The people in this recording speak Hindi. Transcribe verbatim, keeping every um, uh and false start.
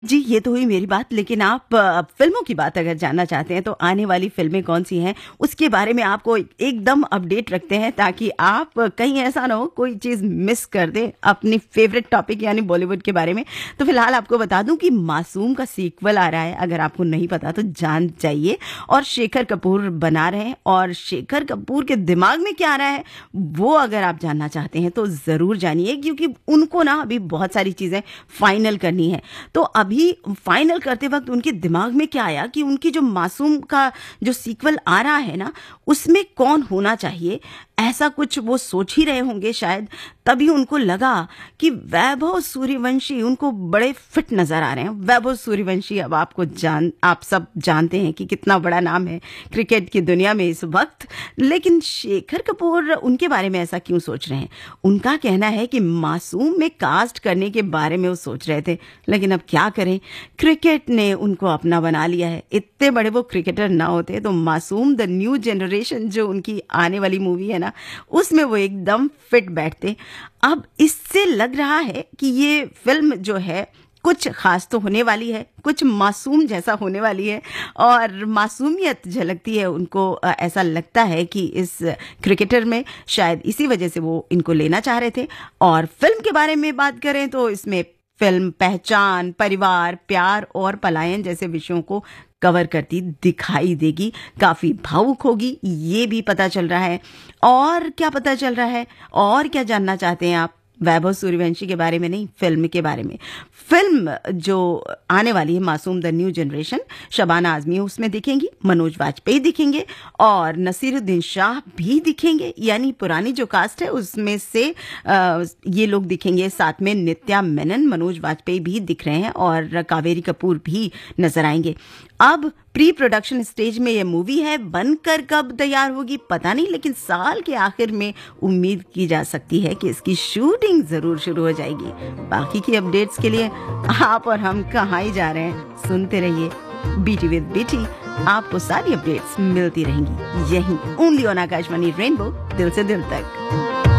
जी, ये तो हुई मेरी बात, लेकिन आप अ, फ़िल्मों की बात अगर जानना चाहते हैं तो आने वाली फ़िल्में कौन-सी हैं, उसके बारे में आपको एकदम अपडेट रखते हैं ताकि आप कहीं ऐसा ना हो कोई चीज़ मिस कर दें अपनी फ़ेवरेट टॉपिक यानी बॉलीवुड के बारे में। तो फ़िलहाल आपको बता दूँ कि मासूम का सीक्वल आ रहा है, अगर आपको नहीं पता तो जान जाइए। और शेखर कपूर बना रहे हैं और शेखर कपूर के दिमाग में क्या आ रहा है, वो अगर आप जानना चाहते हैं तो ज़रूर जानिए, क्योंकि उनको ना अभी बहुत सारी चीज़ें फ़ाइनल करनी है। तो अभी फाइनल करते वक्त उनके दिमाग में क्या आया कि उनकी जो मासूम का जो सीक्वल आ रहा है ना, उसमें कौन होना चाहिए, ऐसा कुछ वो सोच ही रहे होंगे शायद। तभी उनको लगा कि वैभव सूर्यवंशी उनको बड़े फिट नजर आ रहे हैं। वैभव सूर्यवंशी अब आपको जान आप सब जानते हैं कि कितना बड़ा नाम है क्रिकेट की दुनिया में इस वक्त। लेकिन शेखर कपूर उनके बारे में ऐसा क्यों सोच रहे हैं? उनका कहना है कि मासूम में कास्ट करने के बारे में वो सोच रहे थे, लेकिन अब क्या करें, क्रिकेट ने उनको अपना बना लिया है। इतने बड़े वो क्रिकेटर ना होते तो मासूम द न्यू जनरेशन जो उनकी आने वाली मूवी है ना, उसमें वो एकदम फिट बैठते। अब इससे लग रहा है कि ये फिल्म जो है कुछ खास तो होने वाली है, कुछ मासूम जैसा होने वाली है और मासूमियत झलकती है उनको। अ, ऐसा लगता है कि इस क्रिकेटर में शायद इसी वजह से वो इनको लेना चाह रहे थे। और फिल्म के बारे में बात करें तो इसमें फिल्म पहचान, परिवार, प्यार और पलायन जैसे विषयों को कवर करती दिखाई देगी। काफी भावुक होगी, ये भी पता चल रहा है। और क्या पता चल रहा है, और क्या जानना चाहते हैं आप? वैभव सूर्यवंशी के बारे में नहीं, फिल्म के बारे में। फिल्म जो आने वाली है मासूम the new generation, Shabana Azmi उसमें दिखेंगी, मनोज वाजपेयी दिखेंगे और नसीरुद्दीन शाह भी दिखेंगे। यानी पुरानी जो कास्ट है उसमें से आ, ये लोग दिखेंगे। साथ में नित्या मेनन, मनोज वाजपेयी भी दिख रहे हैं और कावेरी कपूर भी नजर आएंगे। अब प्री प्रोडक्शन स्टेज में ये मूवी है, बनकर कब तैयार होगी पता नहीं, लेकिन साल के आखिर में उम्मीद की जा सकती है कि इसकी शूटिंग जरूर शुरू हो जाएगी। बाकी की अपडेट्स के लिए आप और हम कहाँ ही जा रहे हैं, सुनते रहिए बीटी विद बीटी। आपको सारी अपडेट्स मिलती रहेंगी यहीं ओनली ऑन आकाशवाणी रेनबो, दिल से दिल तक।